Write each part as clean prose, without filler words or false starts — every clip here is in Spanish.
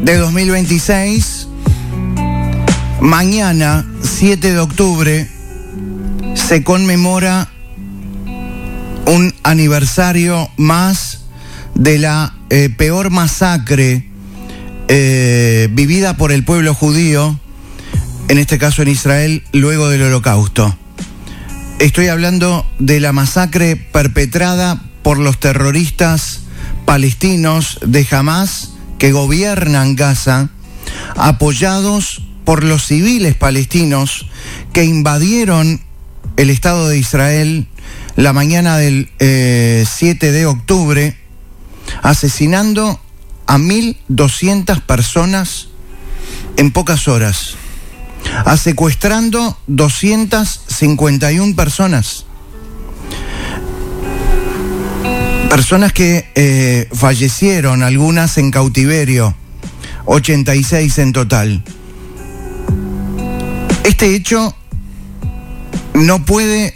de 2026. Mañana, 7 de octubre, se conmemora un aniversario más de la peor masacre vivida por el pueblo judío, en este caso en Israel, luego del Holocausto. Estoy hablando de la masacre perpetrada por los terroristas palestinos de Hamás que gobiernan Gaza, apoyados por los civiles palestinos que invadieron el Estado de Israel la mañana del 7 de octubre, asesinando a 1.200 personas en pocas horas, a secuestrando 251 personas. Personas que fallecieron, algunas en cautiverio, 86 en total. Este hecho no puede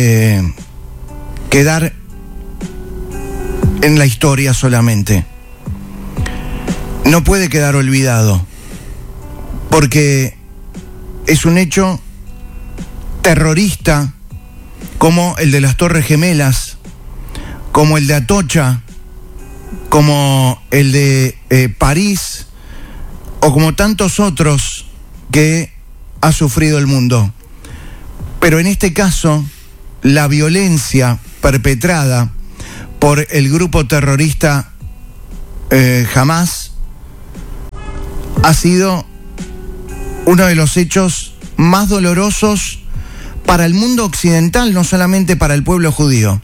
quedar en la historia solamente. No puede quedar olvidado, porque es un hecho terrorista como el de las Torres Gemelas, como el de Atocha, como el de París, o como tantos otros que ha sufrido el mundo. Pero en este caso, la violencia perpetrada por el grupo terrorista Hamás ha sido uno de los hechos más dolorosos para el mundo occidental, no solamente para el pueblo judío.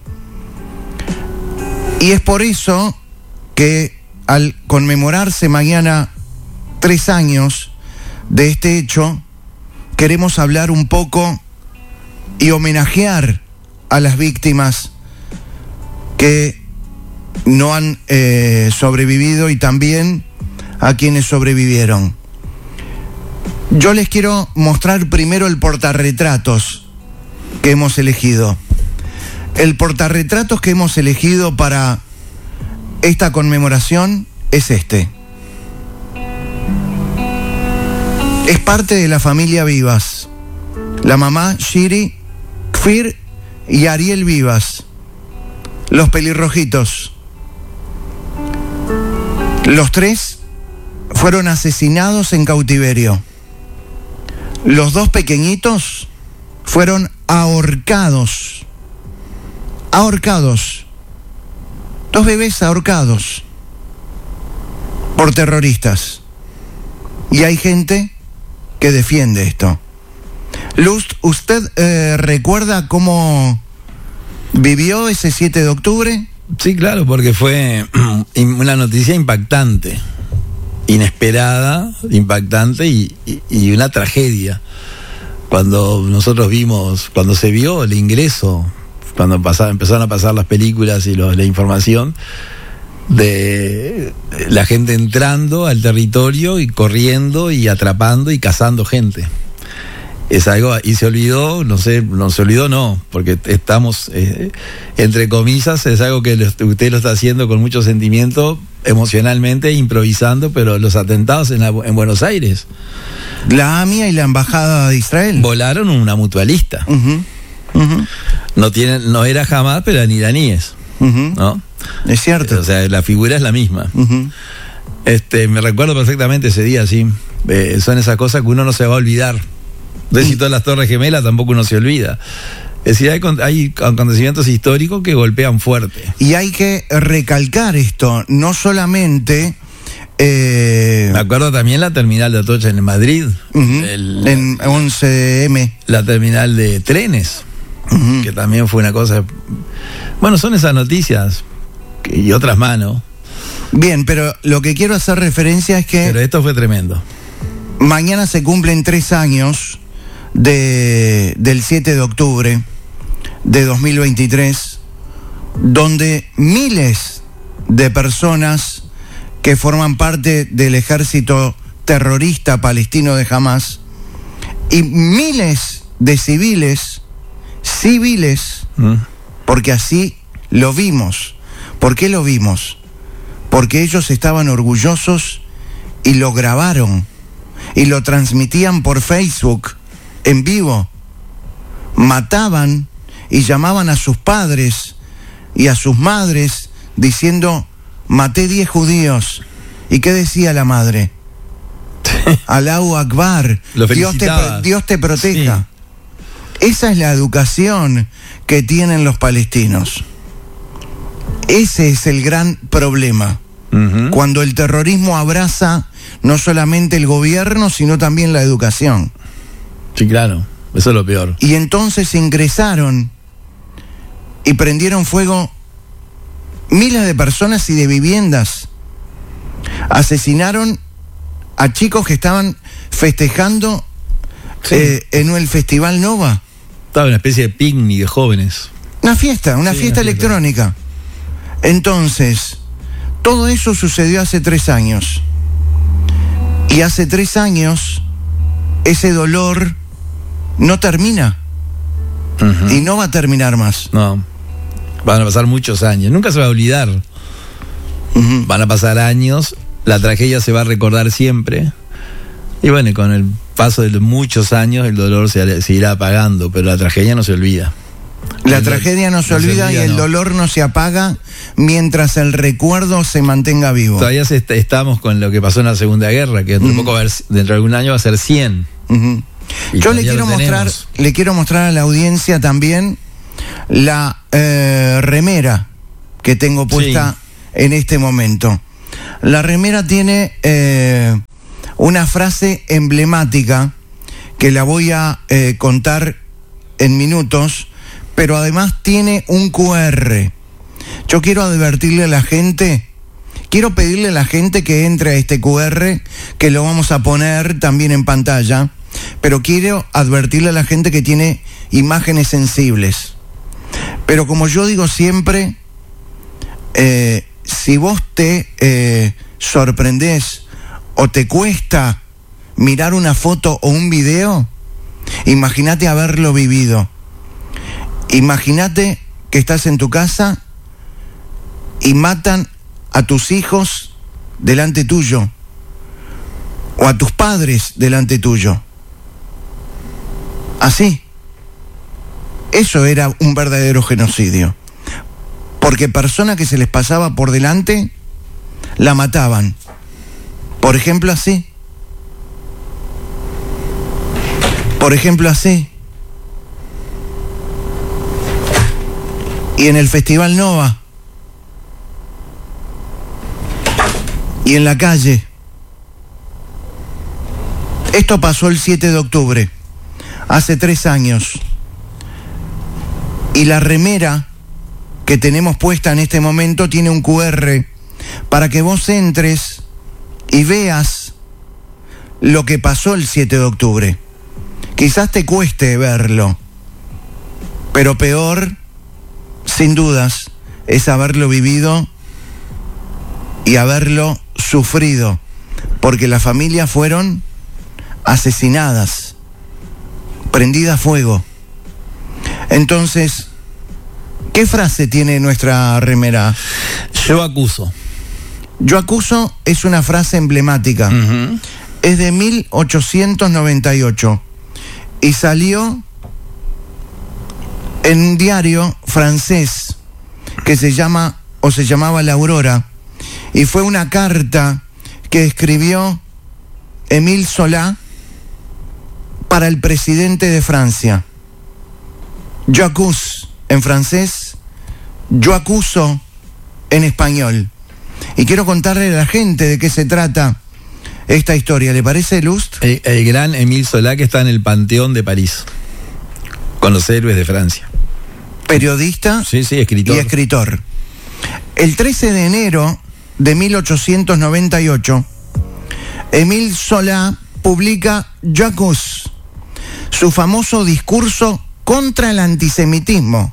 Y es por eso que al conmemorarse mañana 3 años de este hecho, queremos hablar un poco y homenajear a las víctimas que no han sobrevivido y también a quienes sobrevivieron. Yo les quiero mostrar primero el portarretratos que hemos elegido. El portarretratos que hemos elegido para esta conmemoración es este. Es parte de la familia Vivas. La mamá Shiri, Kfir y Ariel Vivas. Los pelirrojitos. Los 3 fueron asesinados en cautiverio. Los 2 pequeñitos fueron ahorcados. Ahorcados. 2 bebés ahorcados por terroristas. Y hay gente que defiende esto. Luz, ¿usted recuerda cómo vivió ese 7 de octubre? Sí, claro, porque fue una noticia impactante, inesperada, impactante y una tragedia. Cuando nosotros vimos, cuando se vio el ingreso, cuando empezaron a pasar las películas y la información de la gente entrando al territorio y corriendo y atrapando y cazando gente. Es algo, y se olvidó, porque estamos, entre comillas, es algo que usted lo está haciendo con mucho sentimiento, emocionalmente, improvisando, pero los atentados en Buenos Aires. La AMIA y la Embajada de Israel volaron una mutualista. No era Hamás, pero eran iraníes, ¿no? Es cierto. O sea, la figura es la misma. Me recuerdo perfectamente ese día, sí. Son esas cosas que uno no se va a olvidar. De si todas las Torres Gemelas tampoco uno se olvida. Es decir, hay acontecimientos históricos que golpean fuerte. Y hay que recalcar esto, no solamente... Me acuerdo también la terminal de Atocha en Madrid. En 11M. La terminal de trenes, que también fue una cosa... Bueno, son esas noticias y otras más, ¿no? Bien, pero lo que quiero hacer referencia es que... Pero esto fue tremendo. Mañana se cumplen 3 años del 7 de octubre de 2023, donde miles de personas que forman parte del ejército terrorista palestino de Hamás y miles de civiles, porque así lo vimos. ¿Por qué lo vimos? Porque ellos estaban orgullosos y lo grabaron y lo transmitían por Facebook en vivo. Mataban y llamaban a sus padres y a sus madres diciendo: maté 10 judíos. ¿Y qué decía la madre? Allahu Akbar, Dios te proteja. Sí. Esa es la educación que tienen los palestinos. Ese es el gran problema. Cuando el terrorismo abraza no solamente el gobierno, sino también la educación. Sí, claro, eso es lo peor. Y entonces ingresaron y prendieron fuego miles de personas y de viviendas. Asesinaron a chicos que estaban festejando en el Festival Nova. Estaba una especie de picnic de jóvenes. Una fiesta electrónica. Entonces, todo eso sucedió hace 3 años. Y hace 3 años, ese dolor no termina. Y no va a terminar más. No. Van a pasar muchos años. Nunca se va a olvidar. Van a pasar años. La tragedia se va a recordar siempre. Y bueno, con el paso de muchos años el dolor se irá apagando, pero la tragedia no se olvida. La tragedia no se olvida y el dolor no se apaga mientras el recuerdo se mantenga vivo. Todavía estamos con lo que pasó en la Segunda Guerra, que dentro de algún año va a ser 100. Yo le quiero mostrar a la audiencia también la remera que tengo puesta en este momento. La remera tiene una frase emblemática que la voy a contar en minutos, pero además tiene un QR. Yo quiero advertirle a la gente, quiero pedirle a la gente que entre a este QR, que lo vamos a poner también en pantalla, pero quiero advertirle a la gente que tiene imágenes sensibles. Pero como yo digo siempre, si vos te sorprendés o te cuesta mirar una foto o un video, imagínate haberlo vivido. Imagínate que estás en tu casa y matan a tus hijos delante tuyo o a tus padres delante tuyo. Así. Eso era un verdadero genocidio. Porque personas que se les pasaba por delante la mataban. Por ejemplo así. Y en el Festival Nova. Y en la calle. Esto pasó el 7 de octubre, hace 3 años. Y la remera que tenemos puesta en este momento tiene un QR para que vos entres y veas lo que pasó el 7 de octubre. Quizás te cueste verlo, pero peor, sin dudas, es haberlo vivido y haberlo sufrido, porque las familias fueron asesinadas, prendidas a fuego. Entonces, ¿qué frase tiene nuestra remera? Yo acuso. Yo acuso es una frase emblemática. Es de 1898 y salió en un diario francés que se llamaba La Aurora, y fue una carta que escribió Émile Zola para el presidente de Francia. Yo accuse en francés, yo acuso en español. Y quiero contarle a la gente de qué se trata esta historia. ¿Le parece, Lust? El gran Émile Zola, que está en el Panteón de París, con los héroes de Francia. Periodista escritor. Y escritor. El 13 de enero de 1898, Émile Zola publica Yo accuse, su famoso discurso contra el antisemitismo,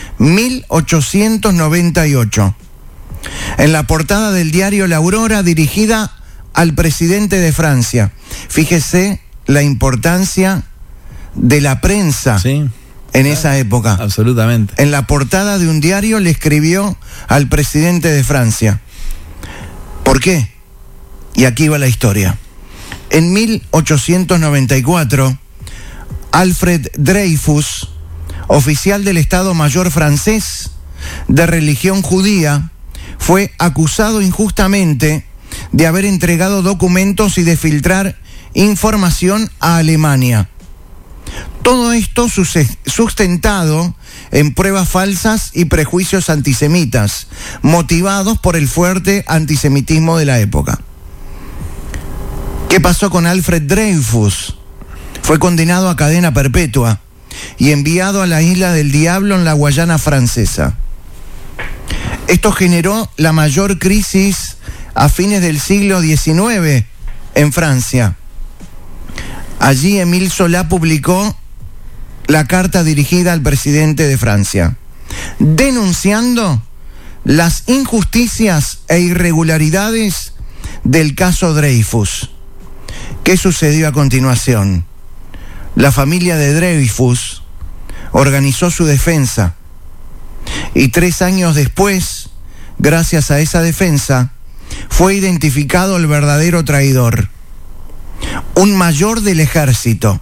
1898. En la portada del diario La Aurora, dirigida al presidente de Francia. Fíjese la importancia de la prensa en esa época. Absolutamente. En la portada de un diario le escribió al presidente de Francia. ¿Por qué? Y aquí va la historia. En 1894, Alfred Dreyfus, oficial del Estado Mayor francés de religión judía, fue acusado injustamente de haber entregado documentos y de filtrar información a Alemania. Todo esto sustentado en pruebas falsas y prejuicios antisemitas, motivados por el fuerte antisemitismo de la época. ¿Qué pasó con Alfred Dreyfus? Fue condenado a cadena perpetua y enviado a la Isla del Diablo en la Guayana francesa. Esto generó la mayor crisis a fines del siglo XIX en Francia. Allí Émile Zola publicó la carta dirigida al presidente de Francia, denunciando las injusticias e irregularidades del caso Dreyfus. ¿Qué sucedió a continuación? La familia de Dreyfus organizó su defensa y 3 años después, gracias a esa defensa, fue identificado el verdadero traidor, un mayor del ejército.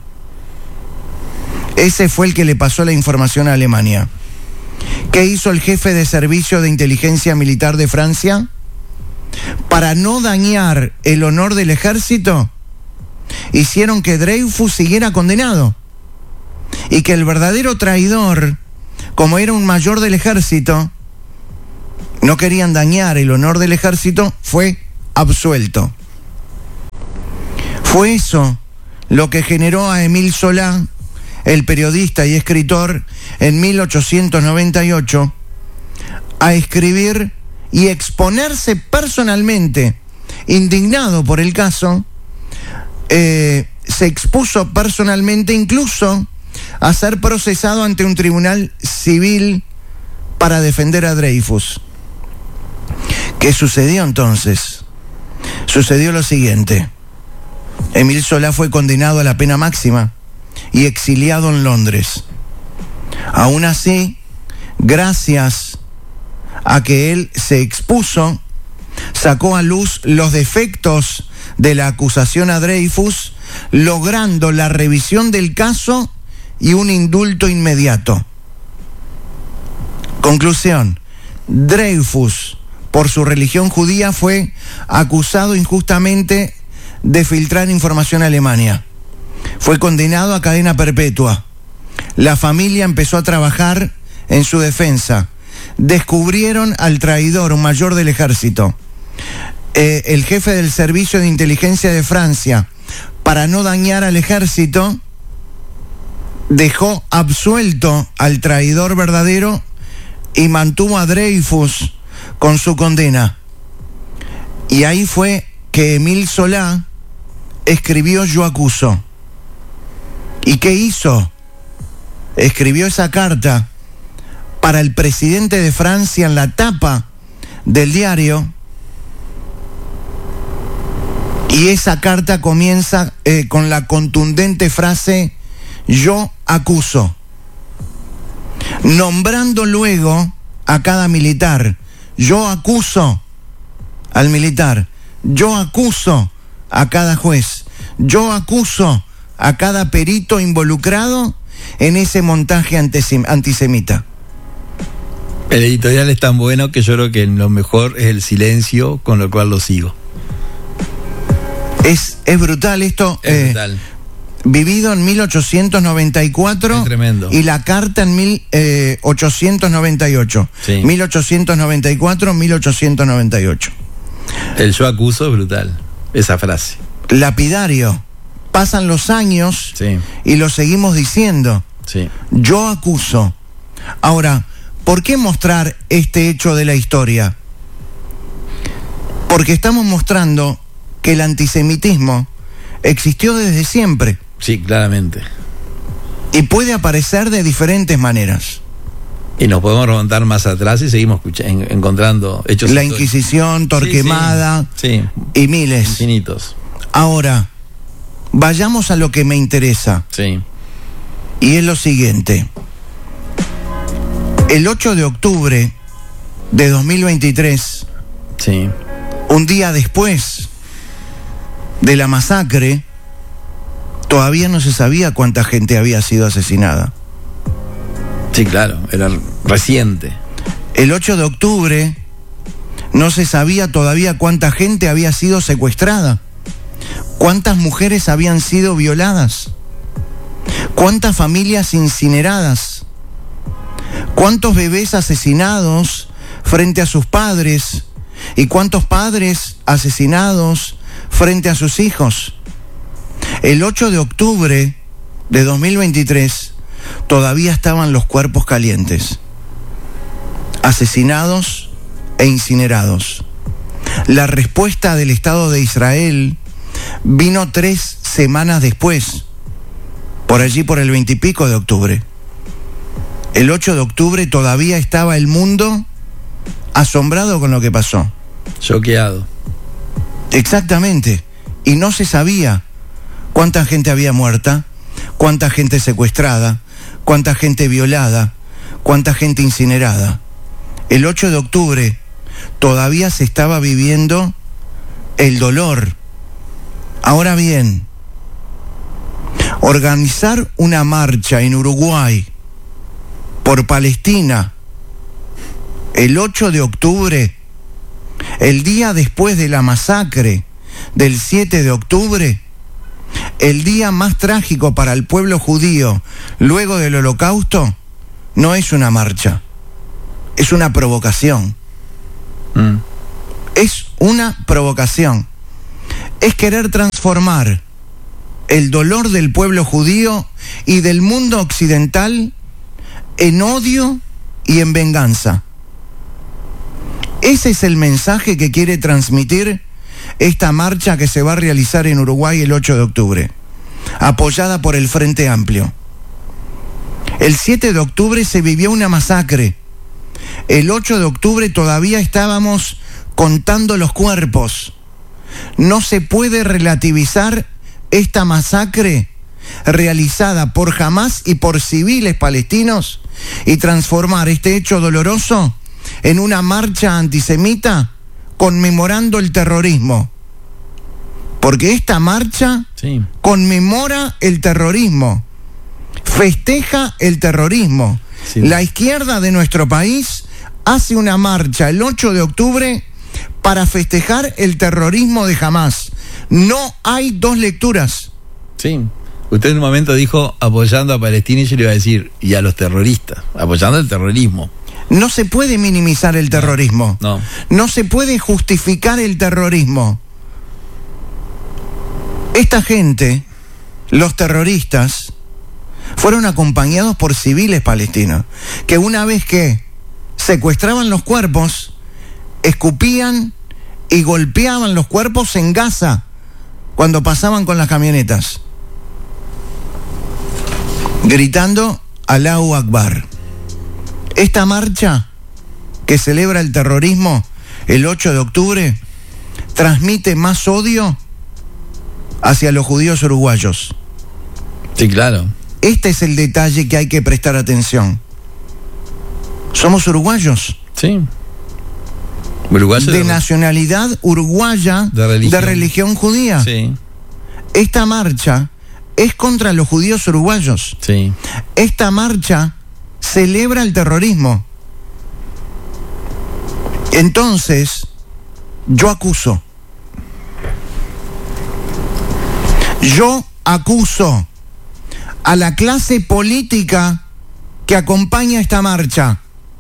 Ese fue el que le pasó la información a Alemania. ¿Qué hizo el jefe de servicio de inteligencia militar de Francia? Para no dañar el honor del ejército, hicieron que Dreyfus siguiera condenado y que el verdadero traidor, como era un mayor del ejército, no querían dañar el honor del ejército, fue absuelto. Fue eso lo que generó a Émile Zola, el periodista y escritor, en 1898, a escribir y exponerse personalmente, indignado por el caso. Se expuso personalmente incluso a ser procesado ante un tribunal civil para defender a Dreyfus. ¿Qué sucedió entonces? Sucedió lo siguiente. Émile Zola fue condenado a la pena máxima y exiliado en Londres. Aún así, gracias a que él se expuso, sacó a luz los defectos de la acusación a Dreyfus, logrando la revisión del caso y un indulto inmediato. Conclusión: Dreyfus, por su religión judía, fue acusado injustamente de filtrar información a Alemania. Fue condenado a cadena perpetua. La familia empezó a trabajar en su defensa. Descubrieron al traidor, un mayor del ejército. El jefe del servicio de inteligencia de Francia, para no dañar al ejército, dejó absuelto al traidor verdadero y mantuvo a Dreyfus con su condena. Y ahí fue que Émile Zola escribió Yo acuso. ¿Y qué hizo? Escribió esa carta para el presidente de Francia en la tapa del diario. Y esa carta comienza con la contundente frase Yo acuso, nombrando luego a cada militar. Yo acuso al militar. Yo acuso a cada juez. Yo acuso a cada perito involucrado en ese montaje antisemita. El editorial es tan bueno que yo creo que lo mejor es el silencio, con lo cual lo sigo. Es brutal esto. Es brutal. Vivido en 1894. Es tremendo. Y la carta en 1898. Sí. 1894, 1898. El yo acuso es brutal, esa frase. Lapidario. Pasan los años, Sí. y lo seguimos diciendo. Sí. Yo acuso. Ahora, ¿por qué mostrar este hecho de la historia? Porque estamos mostrando que el antisemitismo existió desde siempre Sí, claramente. y puede aparecer de diferentes maneras. Y nos podemos remontar más atrás y seguimos encontrando hechos La históricos. Inquisición, Torquemada, Sí, y miles. infinitos. Ahora, vayamos a lo que me interesa, Sí. y es lo siguiente. El 8 de octubre de 2023, Sí. un día después de la masacre, todavía no se sabía cuánta gente había sido asesinada. Sí, claro, era reciente. El 8 de octubre no se sabía todavía cuánta gente había sido secuestrada, cuántas mujeres habían sido violadas, cuántas familias incineradas, cuántos bebés asesinados frente a sus padres y cuántos padres asesinados frente a sus hijos. El 8 de octubre de 2023 todavía estaban los cuerpos calientes, asesinados e incinerados. La respuesta del Estado de Israel vino 3 semanas después, por allí por el 20 y pico de octubre. El 8 de octubre todavía estaba el mundo asombrado con lo que pasó. Choqueado. Exactamente. Y no se sabía cuánta gente había muerta, cuánta gente secuestrada, cuánta gente violada, cuánta gente incinerada. El 8 de octubre todavía se estaba viviendo el dolor. Ahora bien, organizar una marcha en Uruguay por Palestina el 8 de octubre, el día después de la masacre del 7 de octubre, el día más trágico para el pueblo judío luego del Holocausto, no es una marcha, es una provocación. Es una provocación. Es querer transformar el dolor del pueblo judío y del mundo occidental en odio y en venganza. Ese es el mensaje que quiere transmitir esta marcha que se va a realizar en Uruguay el 8 de octubre, apoyada por el Frente Amplio. El 7 de octubre se vivió una masacre. El 8 de octubre todavía estábamos contando los cuerpos. No se puede relativizar esta masacre realizada por Hamás y por civiles palestinos y transformar este hecho doloroso en una marcha antisemita conmemorando el terrorismo. Porque esta marcha conmemora el terrorismo, festeja el terrorismo. Sí. La izquierda de nuestro país hace una marcha el 8 de octubre para festejar el terrorismo de Hamás. No hay dos lecturas. Sí. Usted en un momento dijo apoyando a Palestina y yo le iba a decir, y a los terroristas, apoyando el terrorismo. No se puede minimizar el terrorismo. No. No se puede justificar el terrorismo. Esta gente, los terroristas, fueron acompañados por civiles palestinos, que una vez que secuestraban los cuerpos, escupían y golpeaban los cuerpos en Gaza cuando pasaban con las camionetas, gritando Allahu Akbar. Esta marcha que celebra el terrorismo el 8 de octubre transmite más odio hacia los judíos uruguayos. Sí, claro. Este es el detalle que hay que prestar atención. Somos uruguayos. Sí. Uruguayos de nacionalidad uruguaya, de religión judía. Sí. Esta marcha es contra los judíos uruguayos. Sí. Esta marcha celebra el terrorismo. Entonces, yo acuso a la clase política que acompaña esta marcha.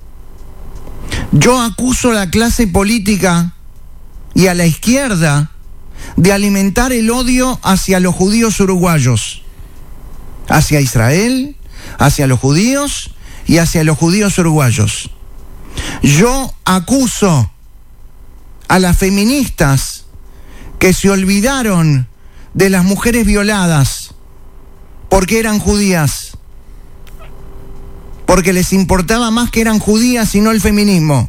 Yo acuso a la clase política y a la izquierda de alimentar el odio hacia los judíos uruguayos, hacia Israel, hacia los judíos y hacia los judíos uruguayos. Yo acuso a las feministas que se olvidaron de las mujeres violadas porque eran judías, porque les importaba más que eran judías y no el feminismo.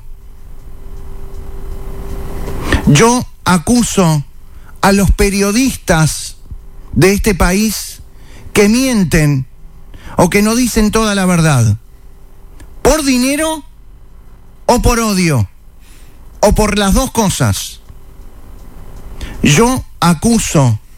Yo acuso a los periodistas de este país que mienten o que no dicen toda la verdad, por dinero o por odio, o por las dos cosas. Yo acuso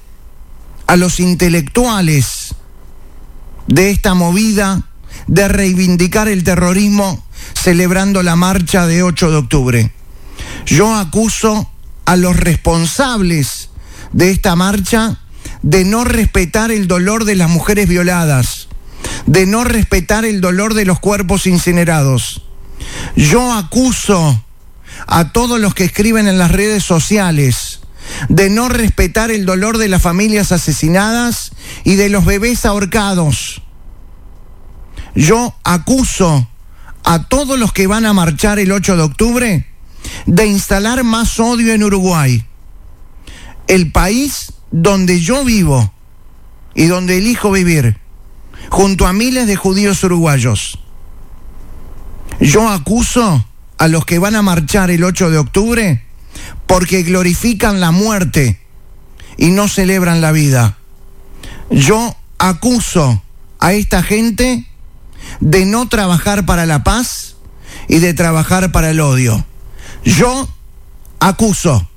a los intelectuales de esta movida de reivindicar el terrorismo celebrando la marcha de 8 de octubre. Yo acuso a los responsables de esta marcha de no respetar el dolor de las mujeres violadas, de no respetar el dolor de los cuerpos incinerados. Yo acuso a todos los que escriben en las redes sociales de no respetar el dolor de las familias asesinadas y de los bebés ahorcados. Yo acuso a todos los que van a marchar el 8 de octubre de instalar más odio en Uruguay, el país donde yo vivo y donde elijo vivir, junto a miles de judíos uruguayos. Yo acuso a los que van a marchar el 8 de octubre porque glorifican la muerte y no celebran la vida. Yo acuso a esta gente de no trabajar para la paz y de trabajar para el odio. Yo acuso.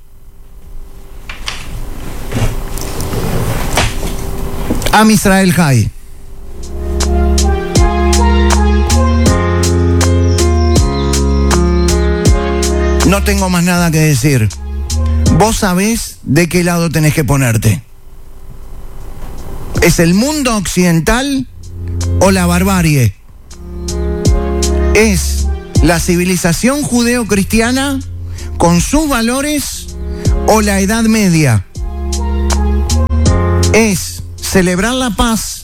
Am Israel Hay. No tengo más nada que decir. Vos sabés de qué lado tenés que ponerte. ¿Es el mundo occidental o la barbarie? ¿Es la civilización judeo-cristiana con sus valores o la Edad Media? ¿Es celebrar la paz